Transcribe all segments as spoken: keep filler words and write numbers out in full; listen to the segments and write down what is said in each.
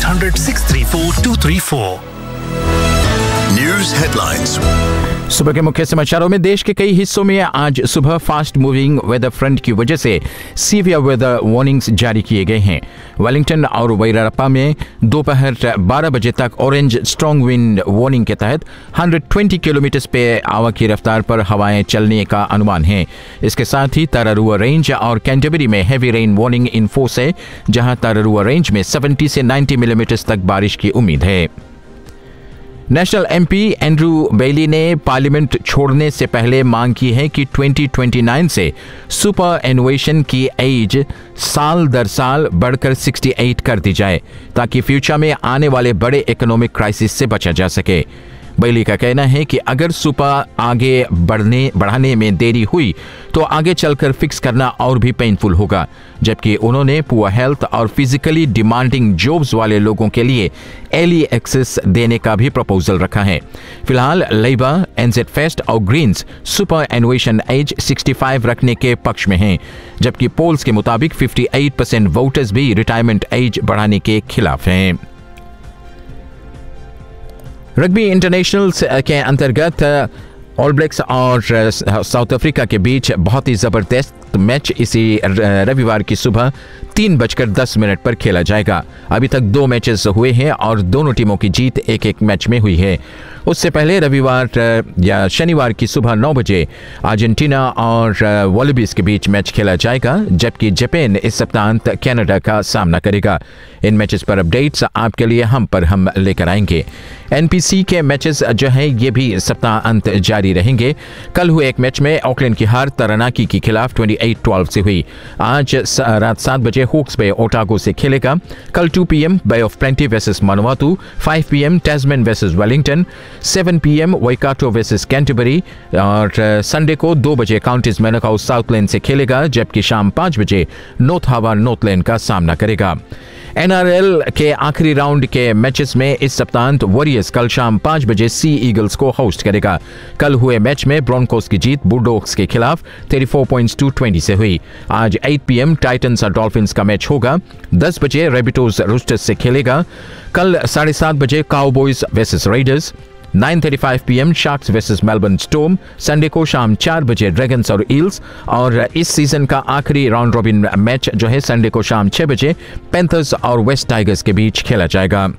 hundred six three four two three four. News headlines. सुबह के मुख्य समाचारों में देश के कई हिस्सों में आज सुबह फास्ट मूविंग वेदर फ्रंट की वजह से सीवियर वेदर वार्निंग्स जारी किए गए हैं। वेलिंगटन और वैरापा में दोपहर बारह बजे तक ऑरेंज स्ट्रॉन्ग विंड वार्निंग के तहत एक सौ बीस किलोमीटर पे आवर की रफ्तार पर हवाएं चलने का अनुमान है। इसके साथ ही तारारुआ रेंज और कैंटरबरी में heavy rain warning in force है, जहां तारारुआ रेंज में सत्तर से नब्बे मिलीमीटर तक बारिश की उम्मीद है। नेशनल एमपी एंड्रू बेली ने पार्लियामेंट छोड़ने से पहले मांग की है कि दो हज़ार उनतीस से सुपर एनुएशन की एज साल दर साल बढ़कर अड़सठ कर दी जाए, ताकि फ्यूचर में आने वाले बड़े इकोनॉमिक क्राइसिस से बचा जा सके। बेली का कहना है कि अगर सुपर आगे बढ़ने बढ़ाने में देरी हुई तो आगे चलकर फिक्स करना और भी पेनफुल होगा, जबकि उन्होंने पुअर हेल्थ और फिजिकली डिमांडिंग जॉब्स वाले लोगों के लिए अर्ली एक्सेस देने का भी प्रपोजल रखा है। फिलहाल लेबर, एनजेड फेस्ट और ग्रीन्स सुपर एनुएशन एज पैंसठ रखने के पक्ष में हैं, जबकि पोल्स के मुताबिक अट्ठावन परसेंट वोटर्स भी रिटायरमेंट एज बढ़ाने के खिलाफ हैं। रग्बी इंटरनेशनल्स के अंतर्गत ऑल ब्लैक्स और साउथ अफ्रीका के बीच बहुत ही जबरदस्त मैच इसी रविवार की सुबह तीन बजकर दस मिनट पर खेला जाएगा। अभी तक दो मैचेस हुए हैं और दोनों टीमों की जीत एक एक मैच में हुई है। उससे पहले रविवार या शनिवार की सुबह नौ बजे अर्जेंटीना और वॉलिबीज के बीच मैच खेला जाएगा, जबकि जापान इस सप्ताहांत कनाडा का सामना करेगा। इन मैचेस पर अपडेट्स आपके लिए हम पर हम लेकर आएंगे। एनपीसी के मैचेस जो है ये भी सप्ताहांत जारी रहेंगे। कल हुए एक मैच में ऑकलैंड की हार तरानाकी के खिलाफ अट्ठाईस बारह से हुई। आज रात सात बजे होक्स बे ओटागो से खेलेगा। कल दो P M bay of plenty versus मनुआतू, पाँच पी एम टैस्मैन वर्सेस वेलिंगटन, सात P M Waikato versus Canterbury और संडे को दो बजे काउंटीज मैनकाउ साउथलैंड से खेलेगा, जबकि शाम पाँच बजे नॉर्थ हार्बर नॉर्थलैंड का सामना करेगा। एनआरएल के आखिरी राउंड के मैचेस में इस सप्ताहांत वॉरियर्स कल शाम पाँच बजे सी ईगल्स को होस्ट करेगा। कल हुए मैच में ब्रोंकोस की जीत बुलडॉग्स के खिलाफ चौंतीस पॉइंट्स टू बीस से हुई। आज आठ पी एम टाइटंस और डॉल्फिन्स का मैच होगा। दस बजे रेबिटोज रूस्टर्स से खेलेगा। कल साढ़े सात बजे काउबॉयज वर्सेस रेडर्स, नौ पैंतीस P M sharks versus Melbourne storm. Sunday को शाम चार बजे ड्रैगन्स और ईल्स, और इस सीजन का आखिरी राउंड रॉबिन मैच जो है संडे को शाम छह बजे पैंथर्स और वेस्ट टाइगर्स के बीच खेला जाएगा।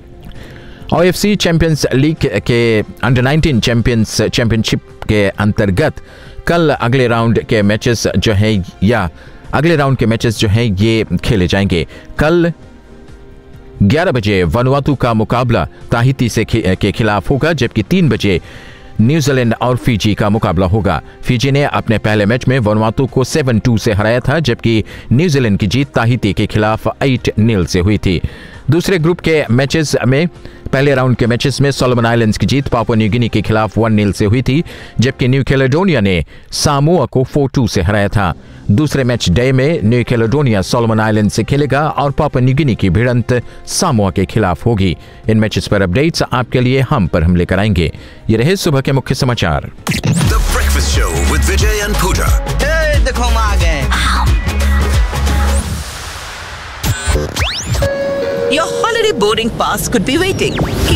ओएफसी चैंपियंस लीग के अंडर नाइनटीन चैंपियंस चैंपियनशिप के अंतर्गत कल अगले राउंड के मैचेस जो है या अगले राउंड के मैचेस जो है ये खेले जाएंगे। कल ग्यारह बजे वनुआतू का मुकाबला ताहिती से के खिलाफ होगा, जबकि तीन बजे न्यूजीलैंड और फिजी का मुकाबला होगा। फिजी ने अपने पहले मैच में वनुआतू को सात दो से हराया था, जबकि न्यूजीलैंड की जीत ताहिती के खिलाफ आठ नील से हुई थी। दूसरे ग्रुप के मैचेस में पहले राउंड के मैचेस में सोलोमन आइलैंड्स की जीत पापुआ न्यू गिनी के खिलाफ वन नील से हुई थी, जबकि न्यू कैलेडोनिया ने सामोआ को चार दो से हराया था। दूसरे मैच डे में न्यू कैलेडोनिया सोलोमन आइलैंड से खेलेगा और पापुआ न्यू गिनी की भिड़ंत सामोआ के खिलाफ होगी। इन मैचेस पर अपडेट्स आपके लिए हम पर हम लेकर आएंगे। ये रहे सुबह के मुख्य समाचार। The Breakfast Show with Vijay and Pooja. Hey, देखो हम आ गए। Your holiday boarding pass could be waiting.